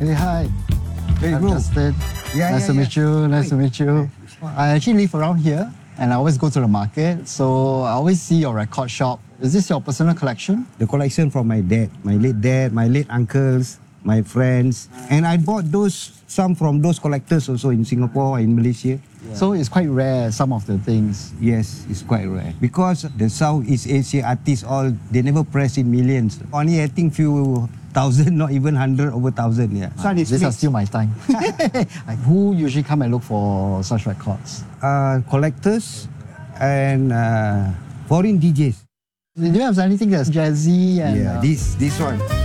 Hey, hi. Hey, I'm bro. Justin. Nice to meet you. Nice to meet you. I actually live around here and I always go to the market. So I always see your record shop. Is this your personal collection? The collection from my dad, my late uncles, my friends. And I bought some from those collectors also in Singapore and Malaysia. Yeah. So it's quite rare, some of the things. Yes, it's quite rare. Because the Southeast Asia artists they never press in millions. Only I think few thousand, not even 100 over 1,000. Yeah. These are still my time. Like, who usually come and look for such records? Collectors and foreign DJs. Do you have anything that's jazzy? And, this one.